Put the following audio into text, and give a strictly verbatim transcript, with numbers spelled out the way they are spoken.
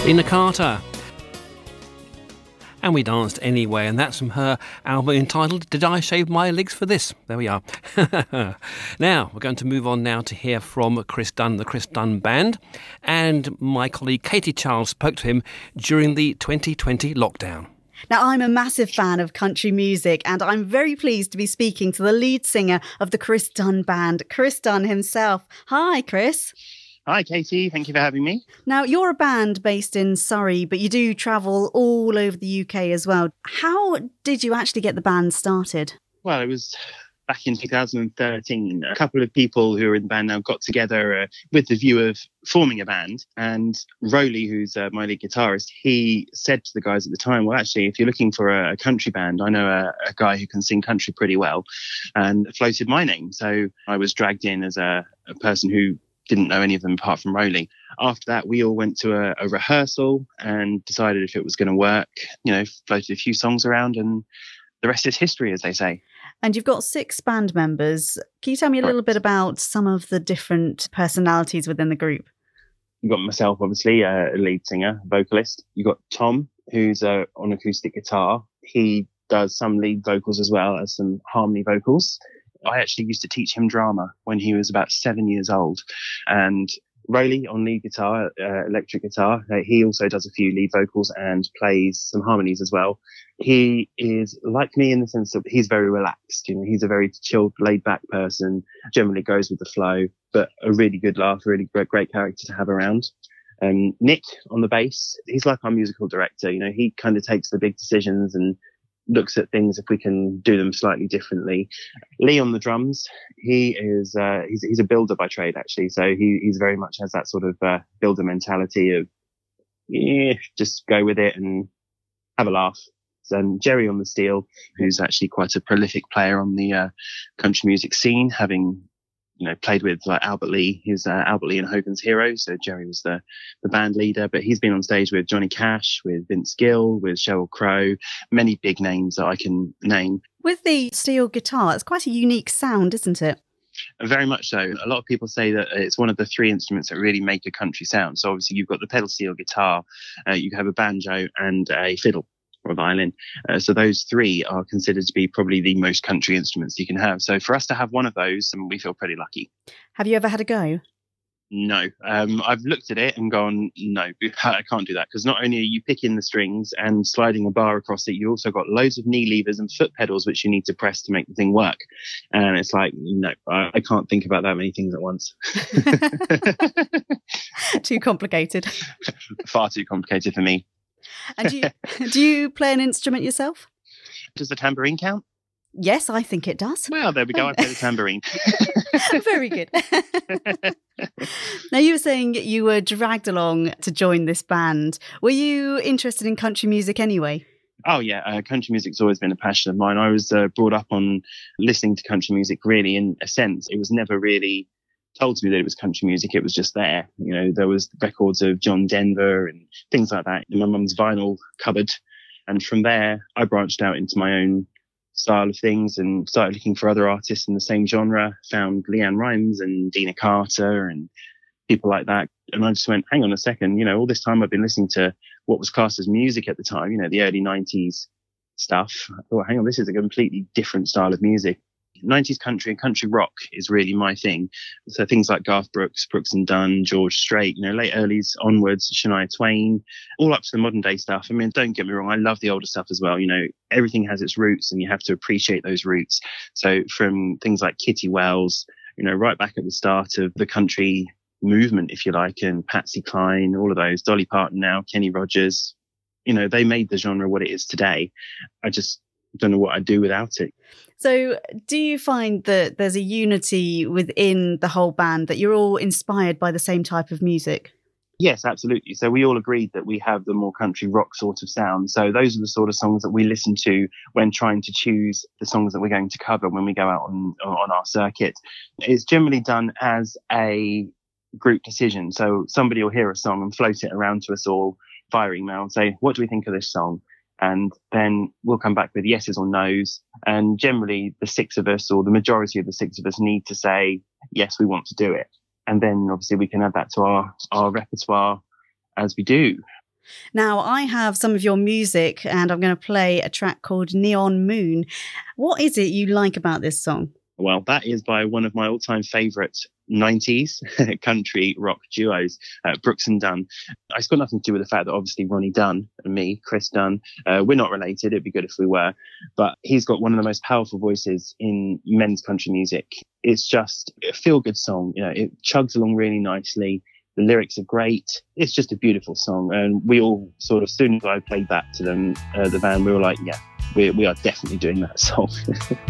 Dina Carter. And we danced anyway, and that's from her album entitled Did I Shave My Legs for This? There we are. Now, we're going to move on now to hear from Chris Dunn, the Chris Dunn Band. And my colleague Katie Charles spoke to him during the twenty twenty lockdown. Now, I'm a massive fan of country music, and I'm very pleased to be speaking to the lead singer of the Chris Dunn Band, Chris Dunn himself. Hi, Chris. Hi, Katie. Thank you for having me. Now, you're a band based in Surrey, but you do travel all over the U K as well. How did you actually get the band started? Well, it was back in two thousand thirteen. A couple of people who are in the band now got together uh, with the view of forming a band. And Rowley, who's uh, my lead guitarist, he said to the guys at the time, well, actually, if you're looking for a, a country band, I know a, a guy who can sing country pretty well, and floated my name. So I was dragged in as a, a person who didn't know any of them apart from Rowley. After that, we all went to a, a rehearsal and decided if it was going to work, you know, floated a few songs around, and the rest is history, as they say. And you've got six band members. Can you tell me a little bit about some of the different personalities within the group? You've got myself, obviously, a lead singer, vocalist. You've got Tom, who's uh, on acoustic guitar. He does some lead vocals as well as some harmony vocals. I actually used to teach him drama when he was about seven years old. And Rowley on lead guitar, uh, electric guitar, uh, he also does a few lead vocals and plays some harmonies as well. He is like me in the sense that he's very relaxed. You know, he's a very chilled, laid back person, generally goes with the flow, but a really good laugh, really great, great character to have around. Um, Nick on the bass, he's like our musical director. You know, he kind of takes the big decisions and looks at things if we can do them slightly differently. Lee on the drums, he is uh, he's he's a builder by trade actually, so he he's very much has that sort of uh, builder mentality of yeah, just go with it and have a laugh. And Jerry on the steel, who's actually quite a prolific player on the uh, country music scene, having you know, played with like Albert Lee, who's uh, Albert Lee and Hogan's Hero. So Jerry was the, the band leader, but he's been on stage with Johnny Cash, with Vince Gill, with Sheryl Crow, many big names that I can name. With the steel guitar, it's quite a unique sound, isn't it? Very much so. A lot of people say that it's one of the three instruments that really make a country sound. So obviously you've got the pedal steel guitar, uh, you have a banjo and a fiddle or a violin. Uh, so those three are considered to be probably the most country instruments you can have. So for us to have one of those, um, we feel pretty lucky. Have you ever had a go? No. Um, I've looked at it and gone, no, I can't do that. Because not only are you picking the strings and sliding a bar across it, you also got loads of knee levers and foot pedals which you need to press to make the thing work. And it's like, no, I, I can't think about that many things at once. Too complicated. Far too complicated for me. And do you, do you play an instrument yourself? Does the tambourine count? Yes, I think it does. Well, there we go. I play the tambourine. Very good. Now, you were saying you were dragged along to join this band. Were you interested in country music anyway? Oh, yeah. Uh, country music's always been a passion of mine. I was uh, brought up on listening to country music, really, in a sense. It was never really told to me that it was country music. It was just there. You know, there was records of John Denver and things like that in my mum's vinyl cupboard. And from there, I branched out into my own style of things and started looking for other artists in the same genre, found Leanne Rimes and Dina Carter and people like that. And I just went, hang on a second, you know, all this time I've been listening to what was classed as music at the time, you know, the early nineties stuff. I thought, hang on, this is a completely different style of music. nineties country and country rock is really my thing. So things like Garth Brooks, Brooks and Dunn, George Strait, you know, late earlys onwards, Shania Twain, all up to the modern day stuff. I mean, don't get me wrong, I love the older stuff as well. You know, everything has its roots and you have to appreciate those roots. So from things like Kitty Wells, you know, right back at the start of the country movement, if you like, and Patsy Cline, all of those, Dolly Parton now, Kenny Rogers, you know, they made the genre what it is today. I just don't know what I'd do without it. So do you find that there's a unity within the whole band, that you're all inspired by the same type of music? Yes, absolutely. So we all agreed that we have the more country rock sort of sound. So those are the sort of songs that we listen to when trying to choose the songs that we're going to cover when we go out on, on our circuit. It's generally done as a group decision. So somebody will hear a song and float it around to us all via email and say, what do we think of this song? And then we'll come back with yeses or nos. And generally the six of us, or the majority of the six of us, need to say, yes, we want to do it. And then obviously we can add that to our, our repertoire as we do. Now, I have some of your music and I'm going to play a track called Neon Moon. What is it you like about this song? Well, that is by one of my all-time favourite nineties country rock duos, uh, Brooks and Dunn. It's got nothing to do with the fact that obviously Ronnie Dunn and me, Chris Dunn, uh, we're not related. It'd be good if we were. But he's got one of the most powerful voices in men's country music. It's just a feel-good song. You know, it chugs along really nicely. The lyrics are great. It's just a beautiful song. And we all sort of, as soon as I played that to them, uh, the band, we were like, yeah, we, we are definitely doing that song.